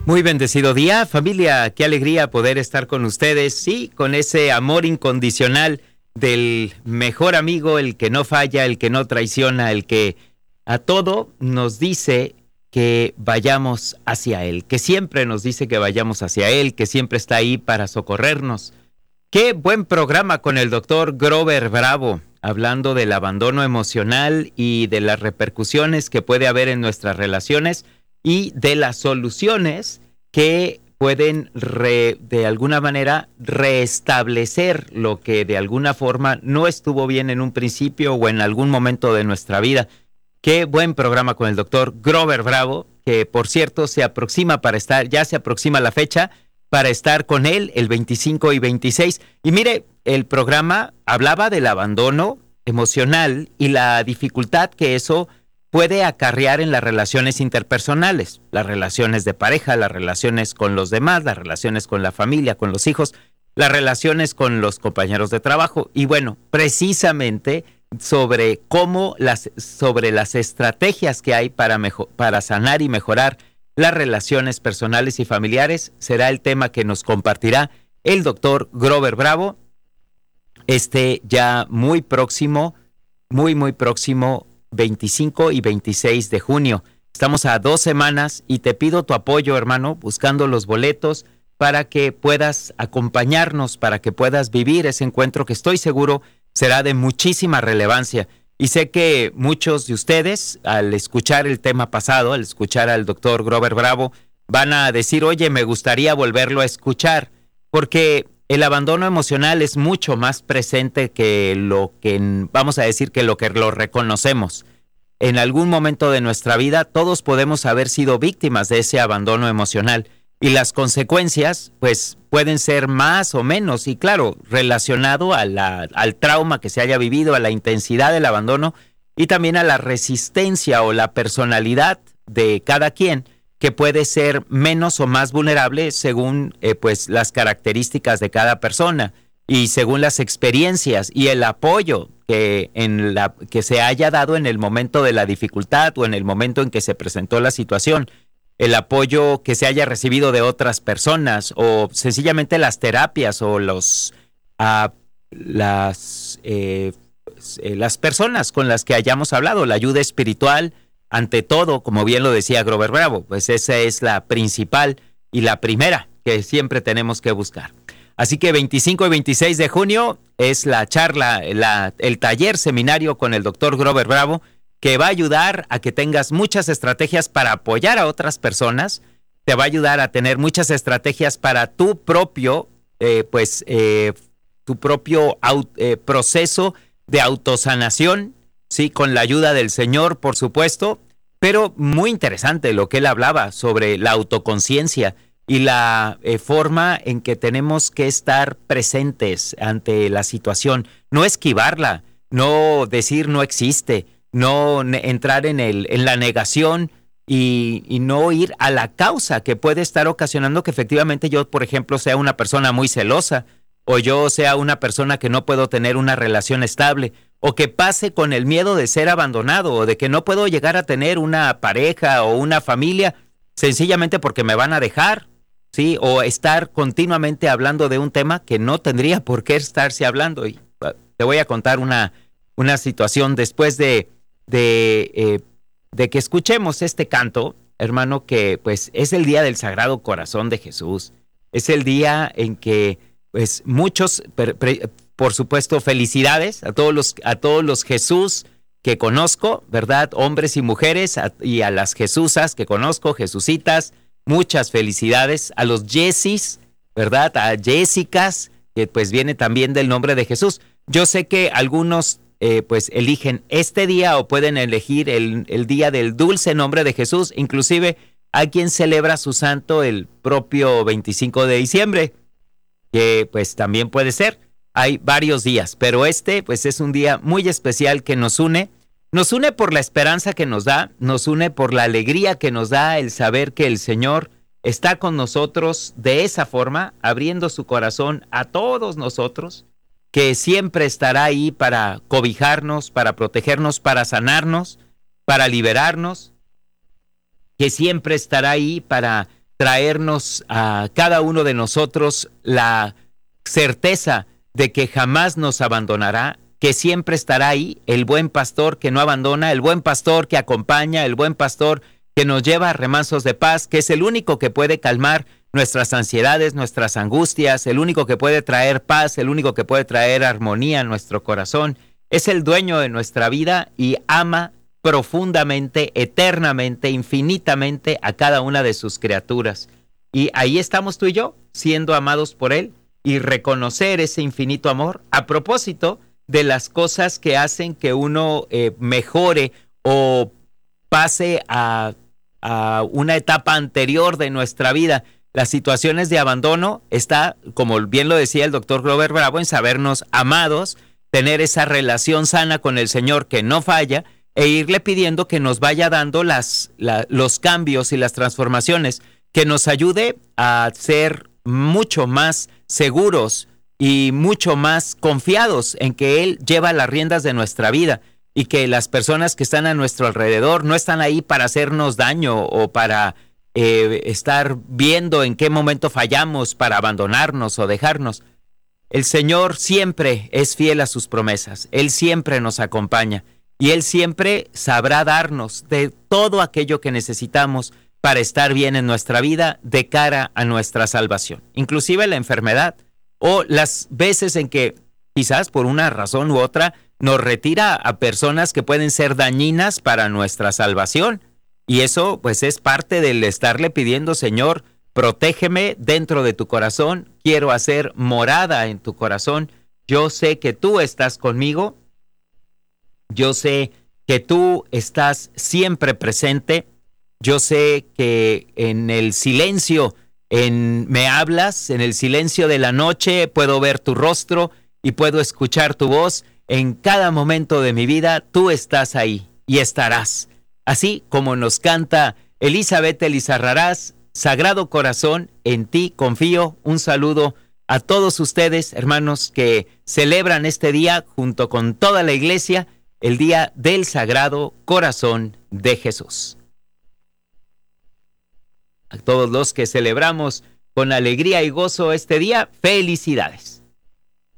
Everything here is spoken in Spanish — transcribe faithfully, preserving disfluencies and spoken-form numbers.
Muy bendecido día, familia, qué alegría poder estar con ustedes, sí, con ese amor incondicional del mejor amigo, el que no falla, el que no traiciona, el que a todo nos dice que vayamos hacia Él, que siempre nos dice que vayamos hacia Él, que siempre está ahí para socorrernos. Qué buen programa con el doctor Grover Bravo, hablando del abandono emocional y de las repercusiones que puede haber en nuestras relaciones y de las soluciones que pueden re, de alguna manera restablecer lo que de alguna forma no estuvo bien en un principio o en algún momento de nuestra vida. Qué buen programa con el doctor Grover Bravo, que por cierto se aproxima para estar, ya se aproxima la fecha para estar con él el veinticinco y veintiséis. Y mire, el programa hablaba del abandono emocional y la dificultad que eso puede acarrear en las relaciones interpersonales, las relaciones de pareja, las relaciones con los demás, las relaciones con la familia, con los hijos, las relaciones con los compañeros de trabajo. Y bueno, precisamente sobre cómo las, sobre las estrategias que hay para, mejor, para sanar y mejorar las relaciones personales y familiares, será el tema que nos compartirá el doctor Grover Bravo, este ya muy próximo, muy, muy próximo, veinticinco y veintiséis de junio. Estamos a dos semanas y te pido tu apoyo, hermano, buscando los boletos para que puedas acompañarnos, para que puedas vivir ese encuentro que estoy seguro será de muchísima relevancia. Y sé que muchos de ustedes, al escuchar el tema pasado, al escuchar al doctor Grover Bravo, van a decir, oye, me gustaría volverlo a escuchar, porque el abandono emocional es mucho más presente que lo que, vamos a decir, que lo que lo reconocemos. En algún momento de nuestra vida, todos podemos haber sido víctimas de ese abandono emocional y las consecuencias, pues, pueden ser más o menos, y claro, relacionado a la, al trauma que se haya vivido, a la intensidad del abandono y también a la resistencia o la personalidad de cada quien, que puede ser menos o más vulnerable según eh, pues las características de cada persona y según las experiencias y el apoyo que, en la, que se haya dado en el momento de la dificultad o en el momento en que se presentó la situación, el apoyo que se haya recibido de otras personas o sencillamente las terapias o los uh, las, eh, las personas con las que hayamos hablado, la ayuda espiritual. Ante todo, como bien lo decía Grover Bravo, pues esa es la principal y la primera que siempre tenemos que buscar. Así que veinticinco y veintiséis de junio es la charla, la, el taller seminario con el doctor Grover Bravo, que va a ayudar a que tengas muchas estrategias para apoyar a otras personas, te va a ayudar a tener muchas estrategias para tu propio, eh, pues, eh, tu propio aut, eh, proceso de autosanación, sí, con la ayuda del Señor, por supuesto, pero muy interesante lo que él hablaba sobre la autoconciencia y la eh, forma en que tenemos que estar presentes ante la situación, no esquivarla, no decir no existe, no entrar en, el, en la negación y, y no ir a la causa que puede estar ocasionando que efectivamente yo, por ejemplo, sea una persona muy celosa o yo sea una persona que no puedo tener una relación estable, o que pase con el miedo de ser abandonado, o de que no puedo llegar a tener una pareja o una familia, sencillamente porque me van a dejar, ¿sí? O estar continuamente hablando de un tema que no tendría por qué estarse hablando. Y te voy a contar una, una situación después de, de, eh, de que escuchemos este canto, hermano, que pues es el día del Sagrado Corazón de Jesús. Es el día en que pues muchos... Pre, pre, Por supuesto, felicidades a todos los, a todos los Jesús que conozco, ¿verdad? Hombres y mujeres, a, y a las Jesúsas que conozco, Jesucitas, muchas felicidades. A los Jessis, ¿verdad? A Jessicas, que pues viene también del nombre de Jesús. Yo sé que algunos eh, pues eligen este día o pueden elegir el, el día del dulce nombre de Jesús. Inclusive hay quien celebra su santo el propio veinticinco de diciembre, que pues también puede ser. Hay varios días, pero este pues es un día muy especial que nos une, nos une por la esperanza que nos da, nos une por la alegría que nos da el saber que el Señor está con nosotros de esa forma, abriendo su corazón a todos nosotros, que siempre estará ahí para cobijarnos, para protegernos, para sanarnos, para liberarnos, que siempre estará ahí para traernos a cada uno de nosotros la certeza de que jamás nos abandonará, que siempre estará ahí, el buen pastor que no abandona, el buen pastor que acompaña, el buen pastor que nos lleva a remansos de paz, que es el único que puede calmar nuestras ansiedades, nuestras angustias, el único que puede traer paz, el único que puede traer armonía a nuestro corazón. Es el dueño de nuestra vida y ama profundamente, eternamente, infinitamente a cada una de sus criaturas. Y ahí estamos tú y yo, siendo amados por Él, y reconocer ese infinito amor a propósito de las cosas que hacen que uno eh, mejore o pase a, a una etapa anterior de nuestra vida. Las situaciones de abandono está, como bien lo decía el doctor Glover Bravo, en sabernos amados, tener esa relación sana con el Señor que no falla, e irle pidiendo que nos vaya dando las, la, los cambios y las transformaciones, que nos ayude a ser mucho más seguros y mucho más confiados en que Él lleva las riendas de nuestra vida y que las personas que están a nuestro alrededor no están ahí para hacernos daño o para eh, estar viendo en qué momento fallamos para abandonarnos o dejarnos. El Señor siempre es fiel a sus promesas, Él siempre nos acompaña y Él siempre sabrá darnos de todo aquello que necesitamos para estar bien en nuestra vida de cara a nuestra salvación, inclusive la enfermedad o las veces en que quizás por una razón u otra nos retira a personas que pueden ser dañinas para nuestra salvación. Y eso pues es parte del estarle pidiendo, Señor, protégeme dentro de tu corazón, quiero hacer morada en tu corazón, yo sé que tú estás conmigo, yo sé que tú estás siempre presente, yo sé que en el silencio en, me hablas, en el silencio de la noche puedo ver tu rostro y puedo escuchar tu voz. En cada momento de mi vida tú estás ahí y estarás. Así como nos canta Elizabeth Elizarrarás, Sagrado Corazón, en ti confío. Un saludo a todos ustedes, hermanos, que celebran este día junto con toda la iglesia, el Día del Sagrado Corazón de Jesús. A todos los que celebramos con alegría y gozo este día, felicidades.